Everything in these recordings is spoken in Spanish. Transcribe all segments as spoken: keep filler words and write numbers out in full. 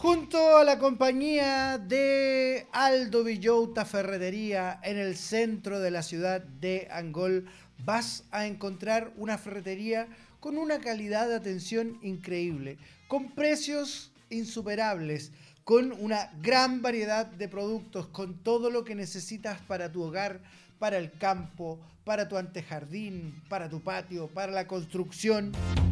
Junto a la compañía de Aldo Villota Ferretería en el centro de la ciudad de Angol, vas a encontrar una ferretería con una calidad de atención increíble, con precios insuperables, con una gran variedad de productos, con todo lo que necesitas para tu hogar, para el campo, para tu antejardín, para tu patio, para la construcción.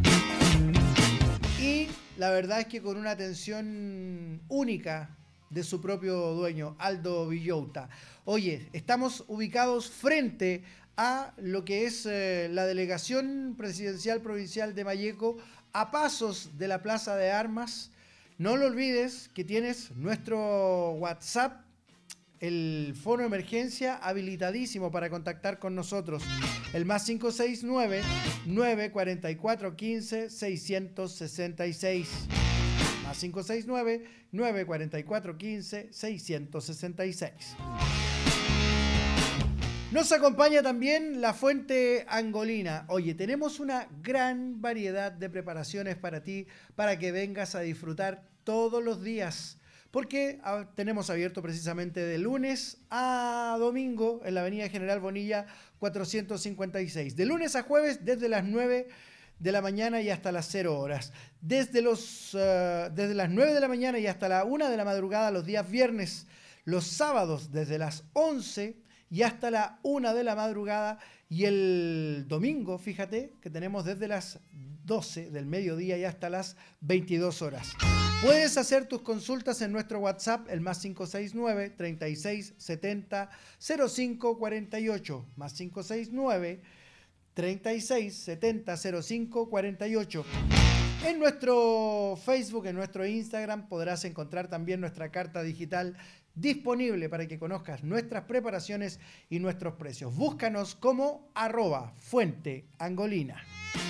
Y la verdad es que con una atención única de su propio dueño, Aldo Villota. Oye, estamos ubicados frente a lo que es eh, la Delegación Presidencial Provincial de Malleco, a pasos de la Plaza de Armas. No lo olvides que tienes nuestro WhatsApp, el fono de emergencia habilitadísimo para contactar con nosotros. El más cinco seis nueve, nueve cuatro cuatro, uno cinco, seis seis seis. Más cinco seis nueve, nueve cuatro cuatro, uno cinco, seis seis seis. Nos acompaña también la Fuente Angolina. Oye, tenemos una gran variedad de preparaciones para ti, para que vengas a disfrutar todos los días. Porque tenemos abierto precisamente de lunes a domingo en la avenida General Bonilla cuatrocientos cincuenta y seis. De lunes a jueves desde las nueve de la mañana y hasta las cero horas. Desde, los, uh, desde las nueve de la mañana y hasta la una de la madrugada los días viernes. Los sábados desde las once y hasta la una de la madrugada. Y el domingo, fíjate, que tenemos desde las doce del mediodía y hasta las veintidós horas. Puedes hacer tus consultas en nuestro WhatsApp, el más cinco seis nueve, treinta y seis, setenta, cero cinco cuarenta y ocho, más cinco seis nueve, treinta y seis, setenta, cero cinco cuarenta y ocho. En nuestro Facebook, en nuestro Instagram, podrás encontrar también nuestra carta digital disponible para que conozcas nuestras preparaciones y nuestros precios. Búscanos como arroba Fuente Angolina.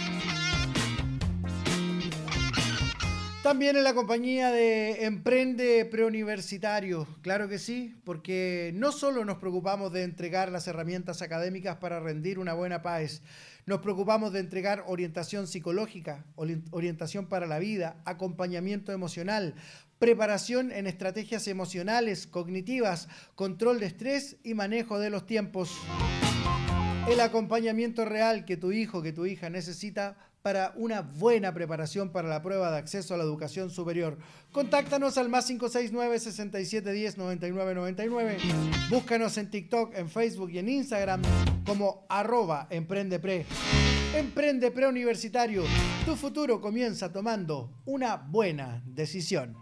También en la compañía de Emprende Preuniversitario, claro que sí, porque no solo nos preocupamos de entregar las herramientas académicas para rendir una buena PAES, nos preocupamos de entregar orientación psicológica, orientación para la vida, acompañamiento emocional, preparación en estrategias emocionales, cognitivas, control de estrés y manejo de los tiempos. El acompañamiento real que tu hijo, que tu hija necesita para una buena preparación para la prueba de acceso a la educación superior. Contáctanos al más cinco seis nueve, sesenta y siete diez, noventa y nueve noventa y nueve. Búscanos en TikTok, en Facebook y en Instagram como arroba emprendepre. Emprende Preuniversitario. Tu futuro comienza tomando una buena decisión.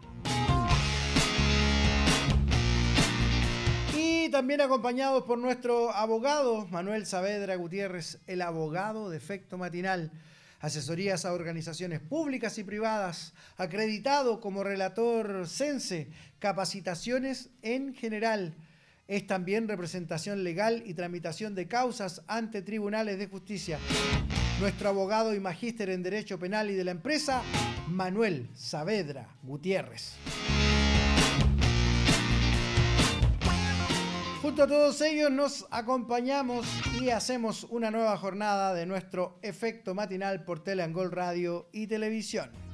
Y también acompañados por nuestro abogado Manuel Saavedra Gutiérrez, el abogado de Efecto Matinal. Asesorías a organizaciones públicas y privadas, acreditado como relator CENSE, capacitaciones en general. Es también representación legal y tramitación de causas ante tribunales de justicia. Nuestro abogado y magíster en Derecho Penal y de la Empresa, Manuel Saavedra Gutiérrez. Junto a todos ellos nos acompañamos y hacemos una nueva jornada de nuestro Efecto Matinal por Teleangol Radio y Televisión.